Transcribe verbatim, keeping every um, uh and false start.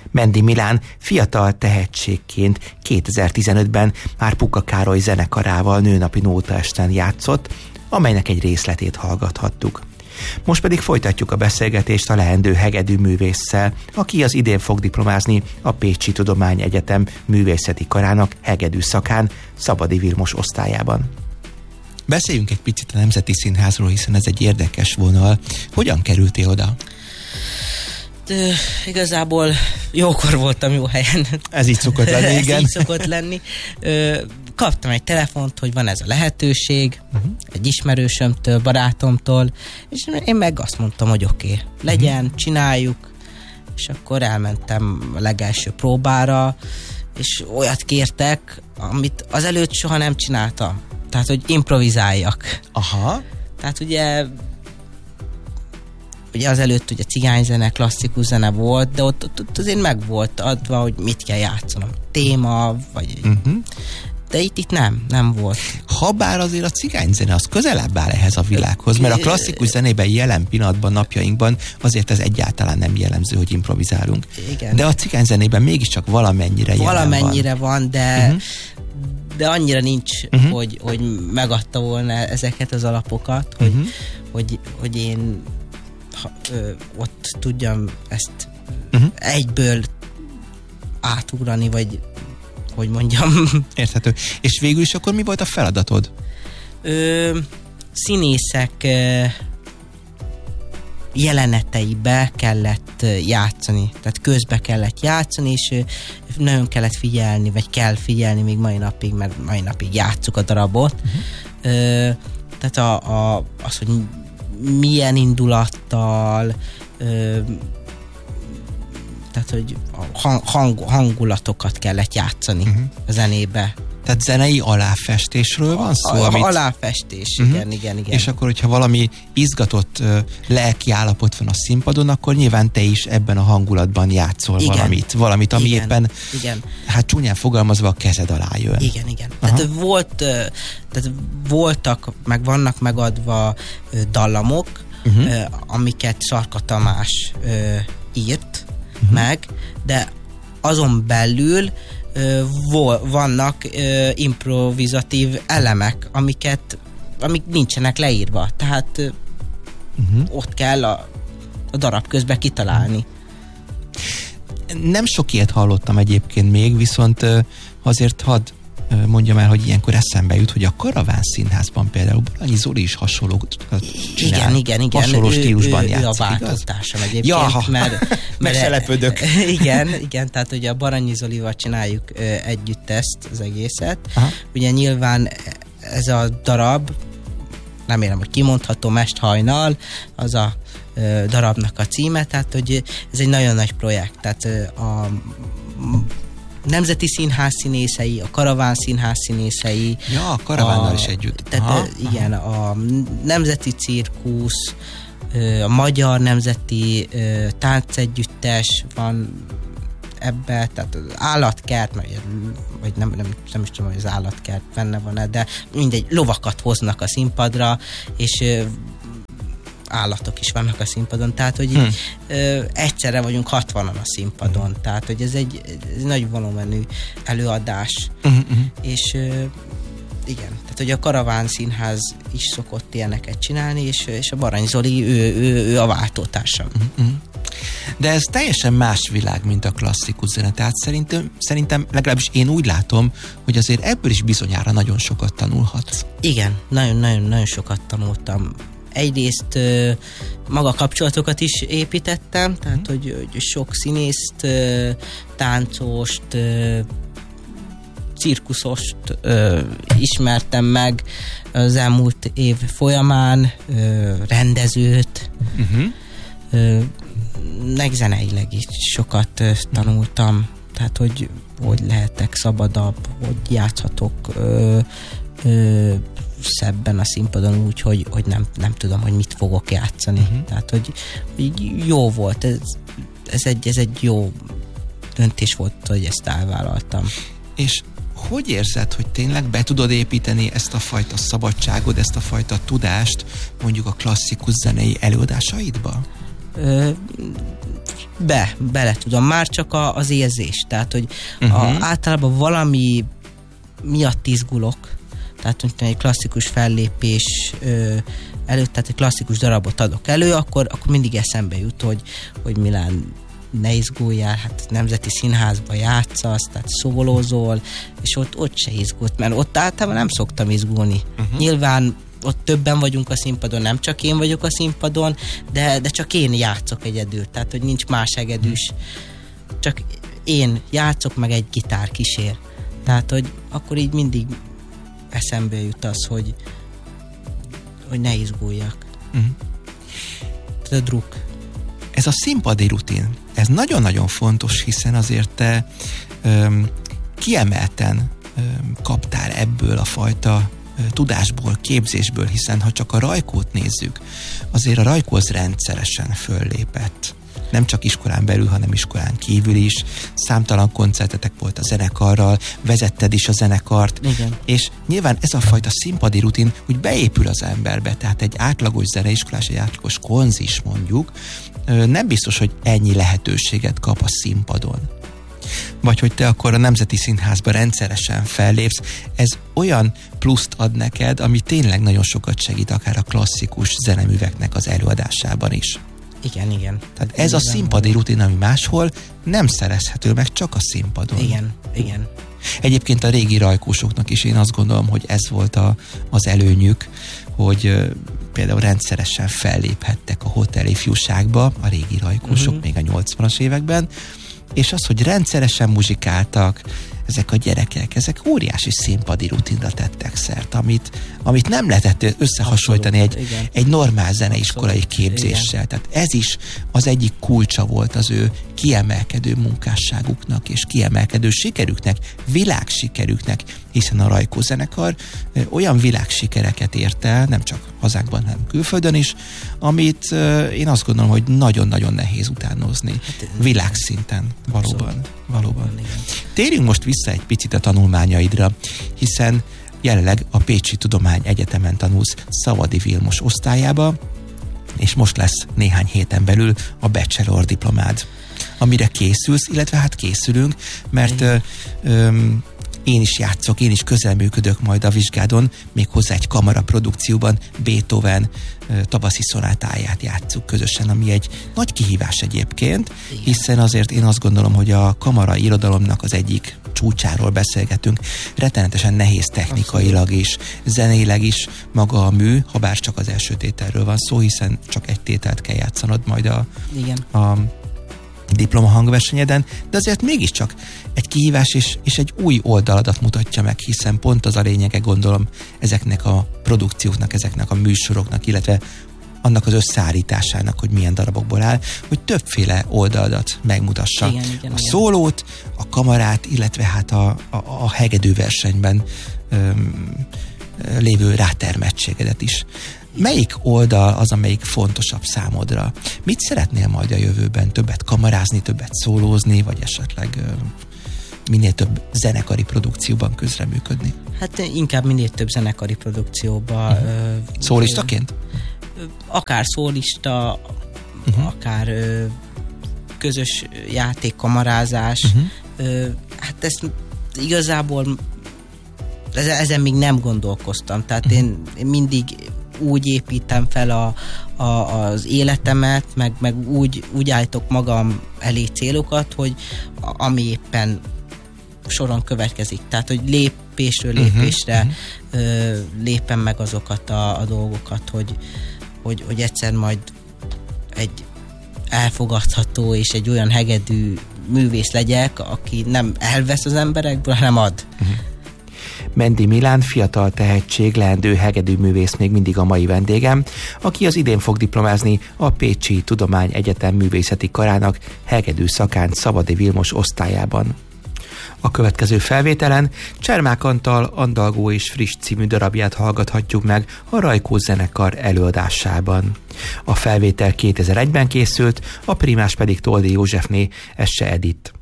Mendi Milán fiatal tehetségként kétezer-tizenötben már Puka Károly zenekarával nőnapi nótaesten játszott, amelynek egy részletét hallgathattuk. Most pedig folytatjuk a beszélgetést a leendő hegedű művésszel, aki az idén fog diplomázni a Pécsi Tudományegyetem művészeti karának hegedű szakán, Szabadi Vilmos osztályában. Beszéljünk egy picit a Nemzeti Színházról, hiszen ez egy érdekes vonal. Hogyan kerültél oda? De, igazából jókor voltam jó helyen. Ez így szokott lenni, igen. Ez így szokott lenni. Ö, kaptam egy telefont, hogy van ez a lehetőség, uh-huh. egy ismerősömtől, barátomtól, és én meg azt mondtam, hogy oké, okay, legyen, uh-huh. csináljuk, és akkor elmentem a legelső próbára, és olyat kértek, amit azelőtt soha nem csináltam. Tehát, hogy improvizáljak. Aha. Tehát ugye ugye azelőtt ugye cigányzene, klasszikus zene volt, de ott, ott, ott azért meg volt adva, hogy mit kell játszanom. Téma, vagy... Uh-huh. De itt, itt nem, nem volt. Habár azért a cigányzene az közelebb áll ehhez a világhoz, mert a klasszikus zenében jelen pillanatban, napjainkban azért ez egyáltalán nem jellemző, hogy improvizálunk. Igen. De a cigányzenében mégiscsak valamennyire jelen Valamennyire van, van de... Uh-huh. de annyira nincs, uh-huh. hogy, hogy megadta volna ezeket az alapokat, hogy, uh-huh. hogy, hogy én ha, ö, ott tudjam ezt uh-huh. egyből átugrani, vagy hogy mondjam. Érthető. És végül is akkor mi volt a feladatod? Ö, színészek ö, jeleneteibe kellett játszani, tehát közbe kellett játszani, és nagyon kellett figyelni, vagy kell figyelni még mai napig, mert mai napig játsszuk a darabot. Uh-huh. Ö, tehát a, a, az, hogy milyen indulattal, ö, tehát, hogy a hang, hangulatokat kellett játszani uh-huh. a zenébe. Tehát zenei aláfestésről van szó? A, a, amit... Aláfestés, uh-huh. igen, igen, igen. És akkor, hogyha valami izgatott uh, lelki állapot van a színpadon, akkor nyilván te is ebben a hangulatban játszol igen. valamit. Valamit, ami igen. éppen, igen. hát csúnyán fogalmazva a kezed alá jön. Igen, igen. Tehát, volt, tehát voltak, meg vannak megadva dallamok, uh-huh. amiket Szarka Tamás írt uh-huh. meg, de azon belül Ö, vo- vannak ö, improvizatív elemek, amiket, amik nincsenek leírva. Tehát ö, uh-huh. ott kell a, a darab közben kitalálni. Nem sok ilyet hallottam egyébként még, viszont ö, azért hadd ö, mondjam el, hogy ilyenkor eszembe jut, hogy a Karaván Színházban például Baranyi Zoli is hasonlót csinál. Igen, igen, igen. Hasonló stílusban ő, ő, játszik, ő a változtársam egyébként. Ja, mert, mert se lepődök. Igen, igen, tehát ugye a Baranyi Zolival csináljuk ö, együtt ezt, az egészet. Aha. Ugye nyilván ez a darab, remélem, hogy kimondhatom, Est hajnal, az a ö, darabnak a címe, tehát hogy ez egy nagyon nagy projekt. Tehát ö, a Nemzeti Színház színészei, a Karaván Színház színészei. Ja, a Karavánnal a, is együtt. Tehát aha, igen, aha. A Nemzeti Cirkusz, a Magyar Nemzeti Táncegyüttes van ebbe, tehát az Állatkert, vagy nem, nem, nem is tudom, hogy az Állatkert benne van-e, de mindegy, lovakat hoznak a színpadra, és állatok is vannak a színpadon, tehát hogy hmm. ö, egyszerre vagyunk hatvanan a színpadon, hmm. tehát hogy ez egy, egy nagy volumenű előadás, hmm. és ö, igen, tehát hogy a Karaván Színház is szokott ilyeneket csinálni, és, és a Baranyi Zoli, ő, ő, ő a váltótársam. Hmm. De ez teljesen más világ, mint a klasszikus zene, tehát szerintem, szerintem legalábbis én úgy látom, hogy azért ebből is bizonyára nagyon sokat tanulhatsz. Igen, nagyon-nagyon sokat tanultam. Egyrészt ö, maga kapcsolatokat is építettem, tehát hogy, hogy sok színészt, ö, táncost, ö, cirkuszost ö, ismertem meg az elmúlt év folyamán, ö, rendezőt, uh-huh. ö, meg zeneileg is sokat ö, tanultam, tehát hogy hogy lehetek szabadabb, hogy játszhatok ö, ö, szebben a színpadon úgy, hogy, hogy nem, nem tudom, hogy mit fogok játszani. Uh-huh. Tehát, hogy, hogy jó volt. Ez, ez, egy, ez egy jó döntés volt, hogy ezt elvállaltam. És hogy érzed, hogy tényleg be tudod építeni ezt a fajta szabadságot, ezt a fajta tudást mondjuk a klasszikus zenei előadásaidba? Ö, Be, bele tudom. Már csak a, az érzés. Tehát, hogy uh-huh. a, általában valami miatt izgulok. Tehát, hogyha egy klasszikus fellépés ö, előtt, tehát egy klasszikus darabot adok elő, akkor, akkor mindig eszembe jut, hogy, hogy Milán, ne izguljál, hát Nemzeti Színházba játszasz, tehát szólózol, és ott, ott se izgult, mert ott általában nem szoktam izgulni. Uh-huh. Nyilván ott többen vagyunk a színpadon, nem csak én vagyok a színpadon, de, de csak én játszok egyedül, tehát hogy nincs más egedűs, csak én játszok, meg egy gitár kísér. Tehát, hogy akkor így mindig eszembe jut az, hogy hogy ne izguljak. Uh-huh. Tehát a druk. Ez a színpadi rutin, ez nagyon-nagyon fontos, hiszen azért te öm, kiemelten öm, kaptál ebből a fajta ö, tudásból, képzésből, hiszen ha csak a Rajkót nézzük, azért a Rajkó az rendszeresen föllépett. Nem csak iskolán belül, hanem iskolán kívül is. Számtalan koncertetek volt a zenekarral, vezetted is a zenekart. Igen. És nyilván ez a fajta színpadi rutin úgy beépül az emberbe, tehát egy átlagos zeneiskolás, egy átlagos konzis mondjuk, nem biztos, hogy ennyi lehetőséget kap a színpadon. Vagy hogy te akkor a Nemzeti Színházban rendszeresen fellépsz, ez olyan pluszt ad neked, ami tényleg nagyon sokat segít akár a klasszikus zeneműveknek az előadásában is. Igen, igen. Tehát ez a színpadi rutin, ami máshol nem szerezhető meg, csak a színpadon. Igen, igen. Egyébként a régi rajkósoknak is én azt gondolom, hogy ez volt a, az előnyük, hogy uh, például rendszeresen felléphettek a Hotel Ifjúságba, a régi rajkósok uh-huh. még a nyolcvanas években, és az, hogy rendszeresen muzsikáltak, ezek a gyerekek, ezek óriási színpadi rutinra tettek szert, amit, amit nem lehetett összehasonlítani egy, egy normál zeneiskolai Abszolút. képzéssel. Igen. Tehát ez is az egyik kulcsa volt az ő kiemelkedő munkásságuknak és kiemelkedő sikerüknek, világsikerüknek, hiszen a Rajkó zenekar olyan világsikereket ért el, nem csak hazánkban, hanem külföldön is, amit én azt gondolom, hogy nagyon-nagyon nehéz utánozni. Hát, világszinten valóban. Abszolút. valóban. Igen. Térjünk most vissza egy picit a tanulmányaidra, hiszen jelenleg a Pécsi Tudományegyetemen tanulsz Szavady Vilmos osztályába, és most lesz néhány héten belül a bachelor diplomád, amire készülsz, illetve hát készülünk, mert ö, ö, én is játszok, én is közelműködök majd a vizsgádon, méghozzá egy kamaraprodukcióban Beethoven ö, tavaszi szonátáját játsszuk közösen, ami egy nagy kihívás egyébként, igen. hiszen azért én azt gondolom, hogy a kamara irodalomnak az egyik csúcsáról beszélgetünk, rettenetesen nehéz technikailag is, zeneileg is maga a mű, ha bár csak az első tételről van szó, hiszen csak egy tételt kell játszanod majd a, igen. a diploma hangversenyeden, de azért mégiscsak egy kihívás és, és egy új oldaladat mutatja meg, hiszen pont az a lényege, gondolom, ezeknek a produkcióknak, ezeknek a műsoroknak, illetve annak az összeállításának, hogy milyen darabokból áll, hogy többféle oldaladat megmutassa. Igen, igen, a igen. szólót, a kamarát, illetve hát a, a, a hegedűversenyben öm, lévő rátermettségedet is. Melyik oldal az, amelyik fontosabb számodra? Mit szeretnél majd a jövőben? Többet kamarázni, többet szólózni, vagy esetleg ö, minél több zenekari produkcióban közreműködni? Hát inkább minél több zenekari produkcióban. Uh-huh. Ö, Szólistaként? Ö, akár szólista, uh-huh. akár ö, közös játékkamarázás. Uh-huh. Ö, hát ezt igazából ezen még nem gondolkoztam. Tehát uh-huh. én, én mindig úgy építem fel a, a, az életemet, meg, meg úgy, úgy állítok magam elé célokat, hogy ami éppen soron következik. Tehát, hogy lépésről lépésre uh-huh. ö, lépem meg azokat a, a dolgokat, hogy, hogy, hogy egyszer majd egy elfogadható és egy olyan hegedű művész legyek, aki nem elvesz az emberekből, hanem ad. Uh-huh. Mendi Milán, fiatal tehetség, leendő hegedűművész még mindig a mai vendégem, aki az idén fog diplomázni a Pécsi Tudományegyetem művészeti karának hegedű szakán Szavady Vilmos osztályában. A következő felvételen Csermák Antal Andalgó és Friss című darabját hallgathatjuk meg a Rajkó zenekar előadásában. A felvétel kétezer egyben készült, a primás pedig Toldi Józsefné, Esse Edith.